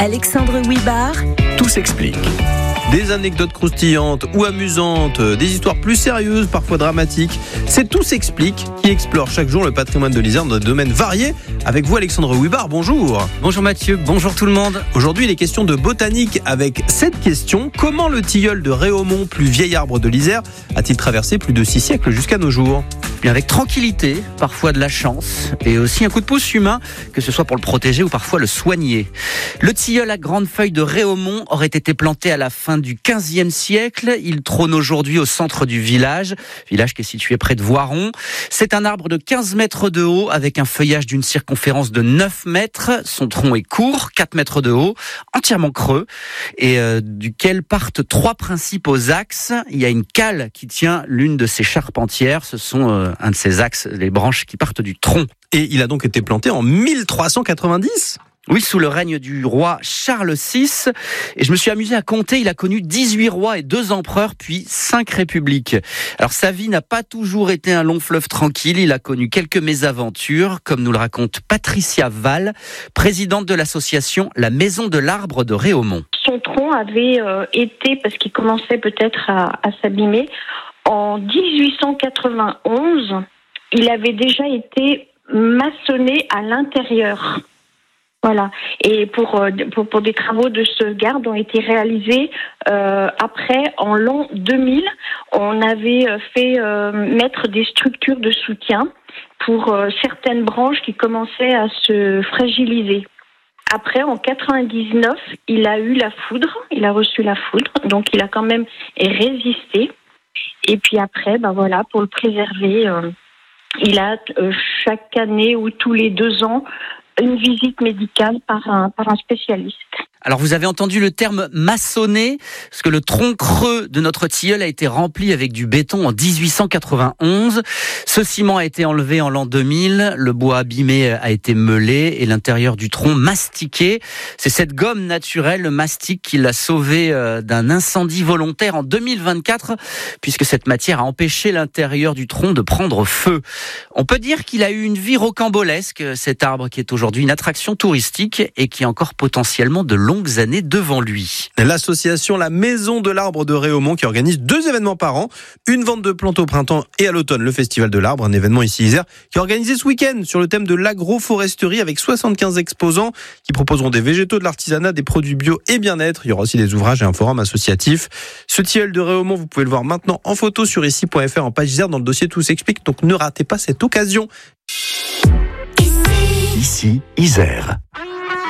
Alexandre Huibard. Tout s'explique. Des anecdotes croustillantes ou amusantes, des histoires plus sérieuses, parfois dramatiques. C'est Tout s'explique qui explore chaque jour le patrimoine de l'Isère dans des domaines variés. Avec vous, Alexandre Huibard, bonjour. Bonjour Mathieu, bonjour tout le monde. Aujourd'hui, il est question de botanique avec cette question. Comment le tilleul de Réaumont, plus vieil arbre de l'Isère, a-t-il traversé plus de 6 siècles jusqu'à nos jours ? Bien avec tranquillité, parfois de la chance et aussi un coup de pouce humain, que ce soit pour le protéger ou parfois le soigner. Le tilleul à grandes feuilles de Réaumont aurait été planté à la fin du XVe siècle. Il trône aujourd'hui au centre du village qui est situé près de Voiron. C'est un arbre de 15 mètres de haut avec un feuillage d'une circonférence de 9 mètres. Son tronc est court, 4 mètres de haut, entièrement creux et duquel partent 3 principaux axes. Il y a une cale qui tient l'une de ces charpentières. Ce sont un de ces axes, les branches qui partent du tronc. Et il a donc été planté en 1390 ? Oui, sous le règne du roi Charles VI. Et je me suis amusé à compter, il a connu 18 rois et 2 empereurs, puis 5 républiques. Alors sa vie n'a pas toujours été un long fleuve tranquille, il a connu quelques mésaventures, comme nous le raconte Patricia Val, présidente de l'association La Maison de l'Arbre de Réaumont. Son tronc avait été, parce qu'il commençait peut-être à s'abîmer, en 1891, il avait déjà été maçonné à l'intérieur. Voilà. Et pour des travaux de sauvegarde ont été réalisés après, en l'an 2000, on avait fait mettre des structures de soutien pour certaines branches qui commençaient à se fragiliser. Après, en 99, il a eu la foudre, il a reçu la foudre, donc il a quand même résisté. Et puis après, pour le préserver, il a chaque année ou tous les 2 ans une visite médicale par un spécialiste. Alors vous avez entendu le terme maçonné, parce que le tronc creux de notre tilleul a été rempli avec du béton en 1891. Ce ciment a été enlevé en l'an 2000, le bois abîmé a été meulé et l'intérieur du tronc mastiqué. C'est cette gomme naturelle, le mastic, qui l'a sauvé d'un incendie volontaire en 2024, puisque cette matière a empêché l'intérieur du tronc de prendre feu. On peut dire qu'il a eu une vie rocambolesque, cet arbre qui est aujourd'hui une attraction touristique et qui a encore potentiellement de longues années devant lui. L'association La Maison de l'Arbre de Réaumont qui organise 2 événements par an, une vente de plantes au printemps et à l'automne, le Festival de l'Arbre, un événement ici Isère qui est organisé ce week-end sur le thème de l'agroforesterie avec 75 exposants qui proposeront des végétaux, de l'artisanat, des produits bio et bien-être. Il y aura aussi des ouvrages et un forum associatif. Ce tilleul de Réaumont, vous pouvez le voir maintenant en photo sur ici.fr en page Isère dans le dossier Tout s'explique, donc ne ratez pas cette occasion. Ici, Isère.